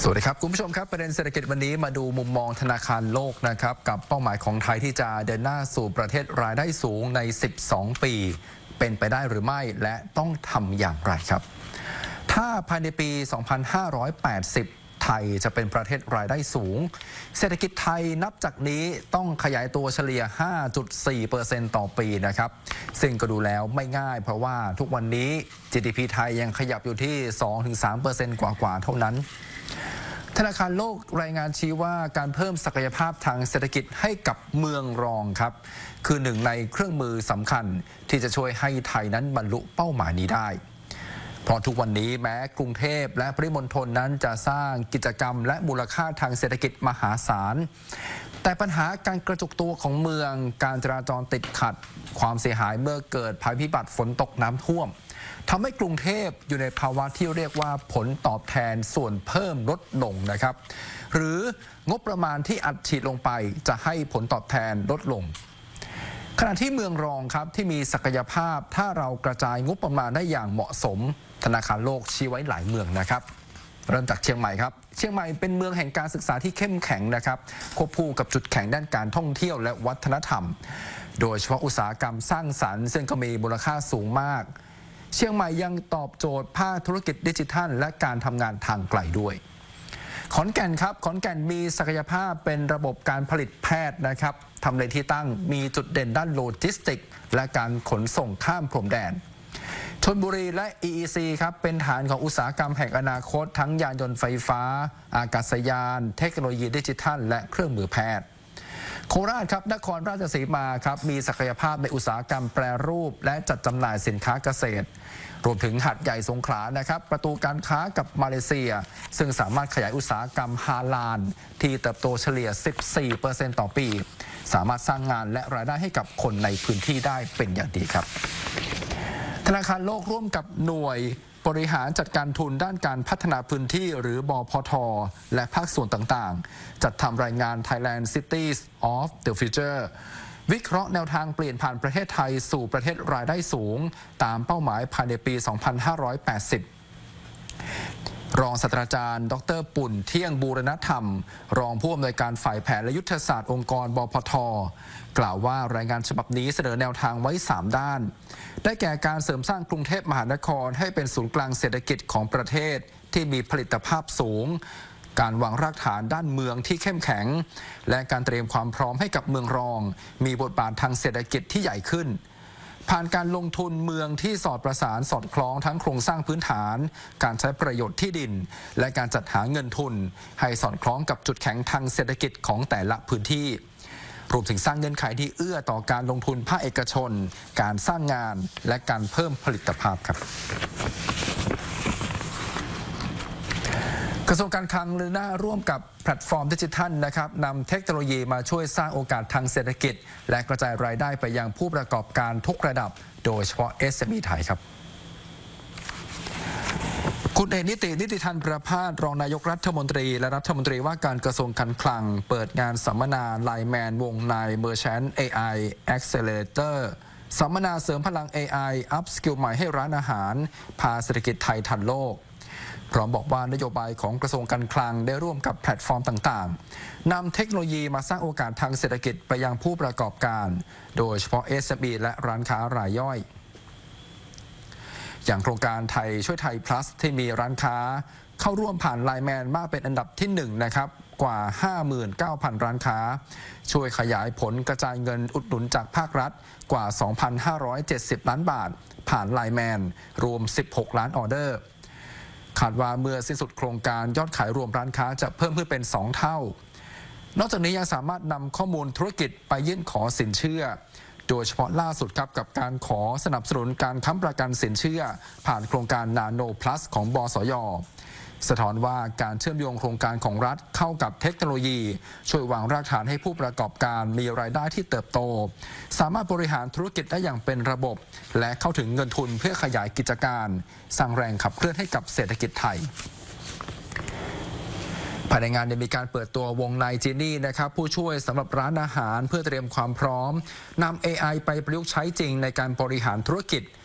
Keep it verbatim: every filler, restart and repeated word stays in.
สวัสดีครับคุณผู้ชมครับประเด็นเศรษฐกิจวันนี้มาดูมุมมองธนาคารโลกนะครับกับเป้าหมายของไทยที่จะเดินหน้าสู่ประเทศรายได้สูงในสิบสองปีเป็นไปได้หรือไม่และต้องทำอย่างไรครับถ้าภายในปี สองพันห้าร้อยแปดสิบ ไทยจะเป็นประเทศรายได้สูงเศรษฐกิจไทยนับจากนี้ต้องขยายตัวเฉลี่ย ห้าจุดสี่เปอร์เซ็นต์ ต่อปีนะครับซึ่งก็ดูแล้วไม่ง่ายเพราะว่าทุกวันนี้ จี ดี พี ไทยยังขยับอยู่ที่ สองถึงสามเปอร์เซ็นต์ กว่าๆเท่านั้นธนาคารโลกรายงานชี้ว่าการเพิ่มศักยภาพทางเศรษฐกิจให้กับเมืองรองครับคือหนึ่งในเครื่องมือสำคัญที่จะช่วยให้ไทยนั้นบรรลุเป้าหมายนี้ได้เพราะทุกวันนี้แม้กรุงเทพและปริมณฑลนั้นจะสร้างกิจกรรมและมูลค่าทางเศรษฐกิจมหาศาลแต่ปัญหาการกระจุกตัวของเมืองการจราจรติดขัดความเสียหายเมื่อเกิดภัยพิบัติฝนตกน้ำท่วมทำให้กรุงเทพอยู่ในภาวะที่เรียกว่าผลตอบแทนส่วนเพิ่มลดลงนะครับหรืองบประมาณที่อัดฉีดลงไปจะให้ผลตอบแทนลดลงขณะที่เมืองรองครับที่มีศักยภาพถ้าเรากระจายงบประมาณได้อย่างเหมาะสมธนาคารโลกชี้ไว้หลายเมืองนะครับเริ่มจากเชียงใหม่ครับเชียงใหม่เป็นเมืองแห่งการศึกษาที่เข้มแข็งนะครับควบคู่กับจุดแข็งด้านการท่องเที่ยวและวัฒนธรรมโดยเฉพาะอุตสาหกรรมสร้างสรรค์ซึ่งก็มีมูลค่าสูงมากเชียงใหม่ยังตอบโจทย์ภาคธุรกิจดิจิทัลและการทำงานทางไกลด้วยขอนแก่นครับขอนแก่นมีศักยภาพเป็นระบบการผลิตแพทย์นะครับทำเลที่ตั้งมีจุดเด่นด้านโลจิสติกและการขนส่งข้ามพรมแดนชลบุรีและ อี อี ซี ครับเป็นฐานของอุตสาหกรรมแห่งอนาคตทั้งยานยนต์ไฟฟ้าอากาศยานเทคโนโลยีดิจิทัลและเครื่องมือแพทย์โคราชครับนครราชสีมาครับมีศักยภาพในอุตสาหกรรมแปรรูปและจัดจำหน่ายสินค้าเกษตรรวมถึงหัดใหญ่สงขลานะครับประตูการค้ากับมาเลเซียซึ่งสามารถขยายอุตสาหกรรมฮาลาลที่เติบโตเฉลี่ย สิบสี่เปอร์เซ็นต์ ต่อปีสามารถสร้างงานและรายได้ให้กับคนในพื้นที่ได้เป็นอย่างดีครับธนาคารโลกร่วมกับหน่วยบริหารจัดการทุนด้านการพัฒนาพื้นที่หรือบพท.และภาคส่วนต่างๆจัดทำรายงาน Thailand Cities of the Future วิเคราะห์แนวทางเปลี่ยนผ่านประเทศไทยสู่ประเทศรายได้สูงตามเป้าหมายภายในปี สองพันห้าร้อยแปดสิบ รองศาสตราจารย์ดร.ปุ่นเที่ยงบูรณธรรมรองผู้อำนวยการฝ่ายแผนและยุทธศาสตร์องค์กรบพท.กล่าวว่ารายงานฉบับนี้เสนอแนวทางไว้สามด้านได้แก่การเสริมสร้างกรุงเทพมหานครให้เป็นศูนย์กลางเศรษฐกิจของประเทศที่มีผลิตภาพสูงการวางรากฐานด้านเมืองที่เข้มแข็งและการเตรียมความพร้อมให้กับเมืองรองมีบทบาททางเศรษฐกิจที่ใหญ่ขึ้นผ่านการลงทุนเมืองที่สอดประสานสอดคล้องทั้งโครงสร้างพื้นฐานการใช้ประโยชน์ที่ดินและการจัดหาเงินทุนให้สอดคล้องกับจุดแข็งทางเศรษฐกิจของแต่ละพื้นที่รวมถึงสร้างเงื่อนไขที่เอื้อต่อการลงทุนภาคเอกชนการสร้างงานและการเพิ่มผลิตภาพครับกระทรวงการคลังเดินหน้าร่วมกับแพลตฟอร์มดิจิทัลนะครับนำเทคโนโลยีมาช่วยสร้างโอกาสทางเศรษฐกิจและกระจายรายได้ไปยังผู้ประกอบการทุกระดับโดยเฉพาะ เอส เอ็ม อี ไทยครับคุณเอกนิตินิติธันประภาสรองนายกรัฐมนตรีและรัฐมนตรีว่าการกระทรวงการคลังเปิดงานสัมมนาไลน์แมนวงใน Merchant เอ ไอ Accelerator สัมมนาเสริมพลัง เอ ไอ อัพสกิลใหม่ให้ร้านอาหารพาเศรษฐกิจไทยทันโลกพร้อมบอกว่านโยบายของกระทรวงการคลังได้ร่วมกับแพลตฟอร์มต่างๆนำเทคโนโลยีมาสร้างโอกาสทางเศรษฐกิจไปยังผู้ประกอบการโดยเฉพาะ เอส เอ็ม อี และร้านค้ารายย่อยอย่างโครงการไทยช่วยไทย plus ที่มีร้านค้าเข้าร่วมผ่านไลน์แมนมากเป็นอันดับที่หนึ่งนะครับกว่า ห้าหมื่นเก้าพัน ร้านค้าช่วยขยายผลกระจายเงินอุดหนุนจากภาครัฐกว่า สองพันห้าร้อยเจ็ดสิบ ล้านบาทผ่านไลน์แมนรวมสิบหกล้านออเดอร์คาดว่าเมื่อสิ้นสุดโครงการยอดขายรวมร้านค้าจะเพิ่มขึ้นเป็นสองเท่านอกจากนี้ยังสามารถนำข้อมูลธุรกิจไปยื่นขอสินเชื่อโดยเฉพาะล่าสุดครับกับการขอสนับสนุนการค้ำประกันสินเชื่อผ่านโครงการนาโนพลัสของบสย.สะท้อนว่าการเชื่อมโยงโครงการของรัฐเข้ากับเทคโนโลยีช่วยวางรากฐานให้ผู้ประกอบการมีรายได้ที่เติบโตสามารถบริหารธุรกิจได้อย่างเป็นระบบและเข้าถึงเงินทุนเพื่อขยายกิจการสร้างแรงขับเคลื่อนให้กับเศรษฐกิจไทยภายในงานมีการเปิดตัววงในจีนี่นะครับผู้ช่วยสำหรับร้านอาหารเพื่อเตรียมความพร้อมนำ เอ ไอ ไปประยุกต์ใช้จริงในการบริหารธุรกิจ